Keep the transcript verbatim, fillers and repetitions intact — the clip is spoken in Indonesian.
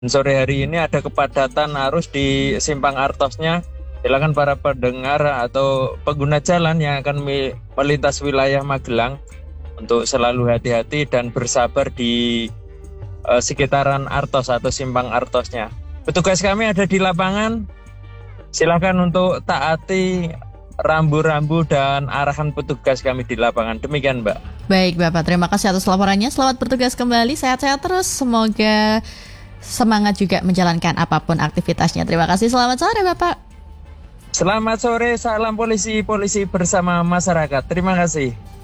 Sore hari ini ada kepadatan arus di Simpang Artosnya. Silakan para pendengar atau pengguna jalan yang akan melintas wilayah Magelang untuk selalu hati-hati dan bersabar di uh, sekitaran Artos atau Simpang Artosnya. Petugas kami ada di lapangan. Silakan untuk taati rambu-rambu dan arahan petugas kami di lapangan. Demikian, Mbak. Baik, Bapak. Terima kasih atas laporannya. Selamat bertugas kembali. Sehat-sehat terus. Semoga semangat juga menjalankan apapun aktivitasnya. Terima kasih. Selamat sore, Bapak. Selamat sore, salam polisi, polisi bersama masyarakat. Terima kasih.